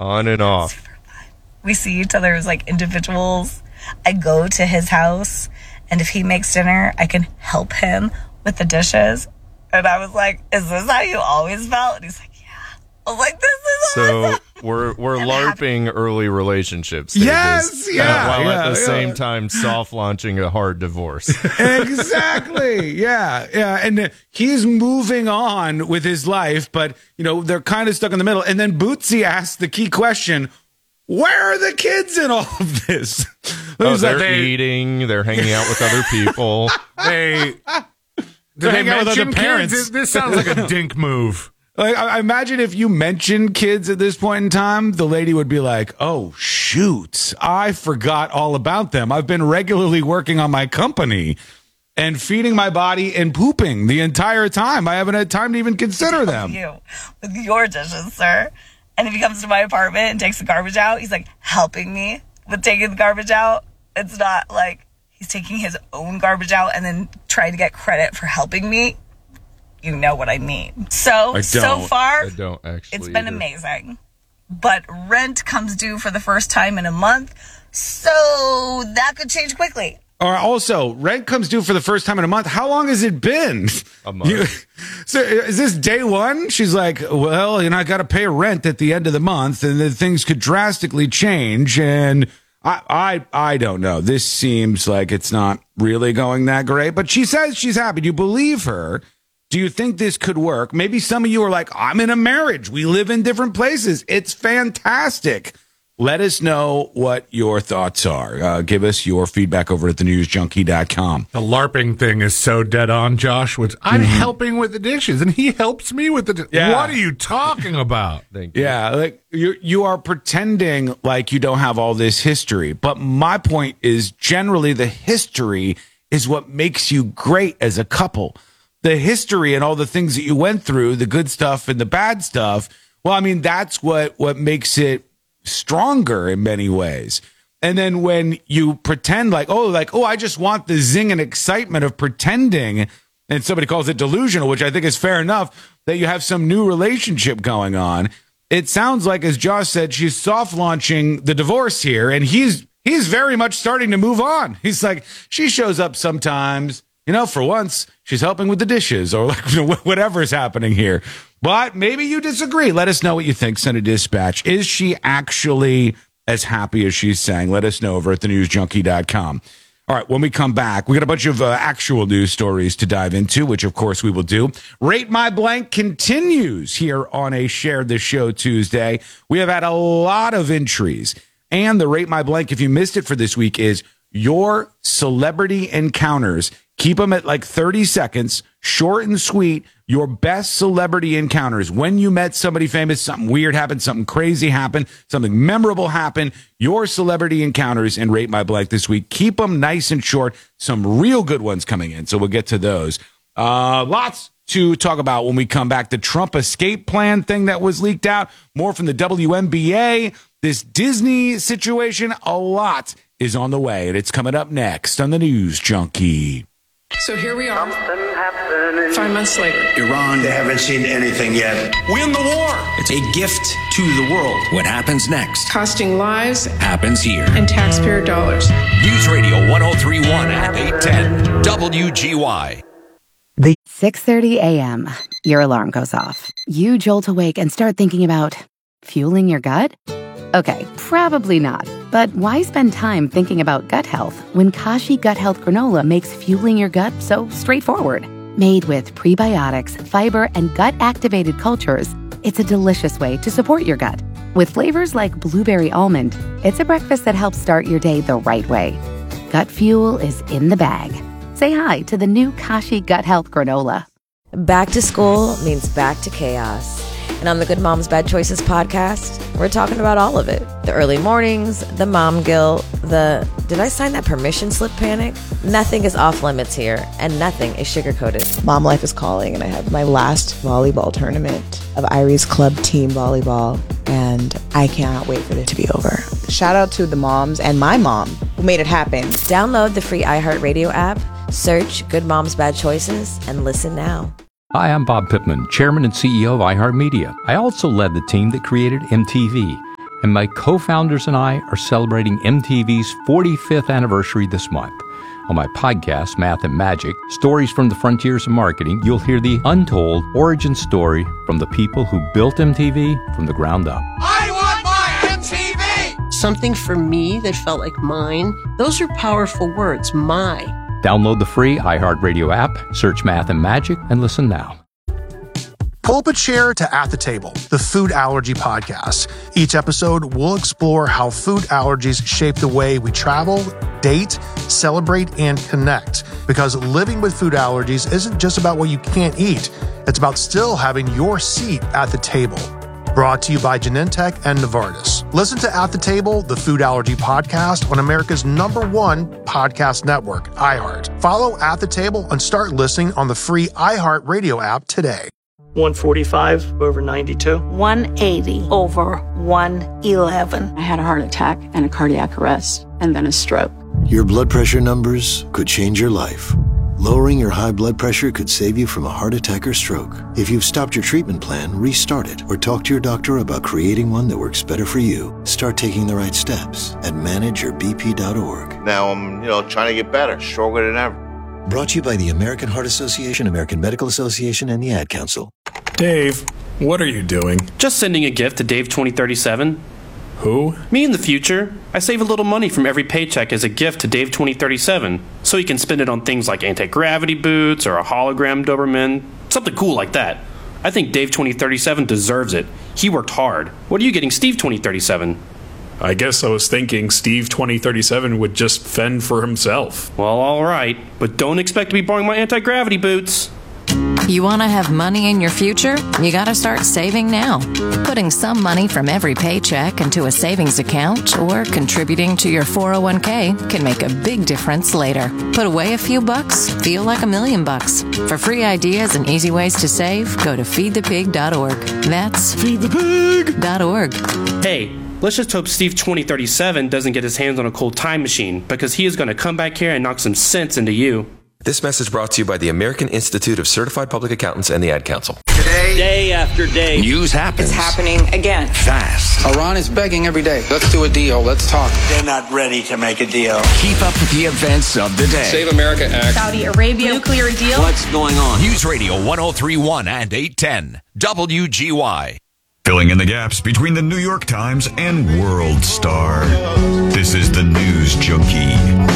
On and off. Super fun. We see each other as like individuals. I go to his house, and if he makes dinner, I can help him with the dishes. And I was like, is this how you always felt? And he's like, yeah. I was like, this is awesome. So we're LARPing early relationship stages. Yes, while at the same time soft launching a hard divorce. Exactly. Yeah. And he's moving on with his life, but they're kind of stuck in the middle. And then Bootsy asks the key question: where are the kids in all of this? They're eating. They're hanging out with other people. They're hanging out with other parents. Kids? This sounds like a dink move. Like, I imagine if you mentioned kids at this point in time, the lady would be like, oh, shoot, I forgot all about them. I've been regularly working on my company and feeding my body and pooping the entire time. I haven't had time to even consider them. With your dishes, sir. And if he comes to my apartment and takes the garbage out, he's like helping me with taking the garbage out. It's not like he's taking his own garbage out and then trying to get credit for helping me. You know what I mean. So far, I don't actually. It's been amazing. But rent comes due for the first time in a month, so that could change quickly. Or also, rent comes due for the first time in a month. How long has it been? A month. So is this day one? She's like, well, I got to pay rent at the end of the month, and then things could drastically change. And I don't know. This seems like it's not really going that great. But she says she's happy. Do you believe her? Do you think this could work? Maybe some of you are like, I'm in a marriage. We live in different places. It's fantastic. Let us know what your thoughts are. Give us your feedback over at thenewsjunkie.com. The LARPing thing is so dead on, Josh. I'm helping with the dishes, and he helps me with the dishes. Yeah. What are you talking about? Thank you. Yeah, like you are pretending like you don't have all this history. But my point is generally the history is what makes you great as a couple. The history and all the things that you went through, the good stuff and the bad stuff, well, I mean, that's what makes it stronger in many ways. And then when you pretend like, I just want the zing and excitement of pretending, and somebody calls it delusional, which I think is fair enough, that you have some new relationship going on. It sounds like, as Josh said, she's soft launching the divorce here, and he's very much starting to move on. He's like, she shows up sometimes. For once, she's helping with the dishes or whatever's happening here. But maybe you disagree. Let us know what you think. Send a dispatch. Is she actually as happy as she's saying? Let us know over at thenewsjunkie.com. All right, when we come back, we got a bunch of actual news stories to dive into, which, of course, we will do. Rate My Blank continues here on a Share the Show Tuesday. We have had a lot of entries. And the Rate My Blank, if you missed it for this week, is your celebrity encounters. Keep them at like 30 seconds, short and sweet. Your best celebrity encounters. When you met somebody famous, something weird happened, something crazy happened, something memorable happened. Your celebrity encounters and Rate My Blank this week. Keep them nice and short. Some real good ones coming in, so we'll get to those. Lots to talk about when we come back. The Trump escape plan thing that was leaked out. More from the WNBA. This Disney situation. A lot is on the way, and it's coming up next on the News Junkie. So here we are, 5 months later. Iran, they haven't seen anything yet. Win the war. It's a gift to the world. What happens next? Costing lives Happens here. and taxpayer dollars. News Radio 103.1 at 810 WGY. 6:30 a.m. Your alarm goes off. You jolt awake and start thinking about fueling your gut? Okay, probably not. But why spend time thinking about gut health when Kashi Gut Health Granola makes fueling your gut so straightforward? Made with prebiotics, fiber, and gut-activated cultures, it's a delicious way to support your gut. With flavors like blueberry almond, it's a breakfast that helps start your day the right way. Gut fuel is in the bag. Say hi to the new Kashi Gut Health Granola. Back to school means back to chaos. And on the Good Moms Bad Choices podcast, we're talking about all of it. The early mornings, the mom guilt, the did I sign that permission slip panic? Nothing is off limits here, and nothing is sugar-coated. Mom life is calling, and I have my last volleyball tournament of Irie's Club Team Volleyball, and I cannot wait for it to be over. Shout out to the moms and my mom who made it happen. Download the free iHeartRadio app, search Good Moms Bad Choices, and listen now. Hi, I'm Bob Pittman, Chairman and CEO of iHeartMedia. I also led the team that created MTV. and my co-founders and I are celebrating MTV's 45th anniversary this month. On my podcast, Math and Magic, Stories from the Frontiers of Marketing, you'll hear the untold origin story from the people who built MTV from the ground up. I want my MTV! Something for me that felt like mine. Those are powerful words, my. Download the free iHeartRadio app, search Math and Magic, and listen now. Pull up a chair to At the Table, the food allergy podcast. Each episode, we'll explore how food allergies shape the way we travel, date, celebrate, and connect. Because living with food allergies isn't just about what you can't eat. It's about still having your seat at the table. Brought to you by Genentech and Novartis. Listen to At the Table, the food allergy podcast on America's #1 podcast network, iHeart. Follow At the Table and start listening on the free iHeart Radio app today. 145 over 92. 180 over 111. I had a heart attack and a cardiac arrest and then a stroke. Your blood pressure numbers could change your life. Lowering your high blood pressure could save you from a heart attack or stroke. If you've stopped your treatment plan, restart it or talk to your doctor about creating one that works better for you. Start taking the right steps at manageyourbp.org. Now I'm, trying to get better, stronger than ever. Brought to you by the American Heart Association, American Medical Association, and the Ad Council. Dave, what are you doing? Just sending a gift to Dave 2037. Who? Me in the future. I save a little money from every paycheck as a gift to Dave 2037, so he can spend it on things like anti-gravity boots or a hologram Doberman, something cool like that. I think Dave 2037 deserves it. He worked hard. What are you getting Steve 2037? I guess I was thinking Steve 2037 would just fend for himself. Well, all right, but don't expect to be borrowing my anti-gravity boots. You want to have money in your future? You got to start saving now. Putting some money from every paycheck into a savings account or contributing to your 401k can make a big difference later. Put away a few bucks, feel like $1 million. For free ideas and easy ways to save, go to feedthepig.org. That's feedthepig.org. Hey, let's just hope Steve 2037 doesn't get his hands on a cold time machine, because he is going to come back here and knock some sense into you. This message brought to you by the American Institute of Certified Public Accountants and the Ad Council. Today, day after day, news happens. It's happening again. Fast. Iran is begging every day. Let's do a deal. Let's talk. They're not ready to make a deal. Keep up with the events of the day. Save America Act. Saudi Arabia nuclear deal. What's going on? News Radio 103.1 and 810 WGY. Filling in the gaps between the New York Times and World Star. This is the News Junkie.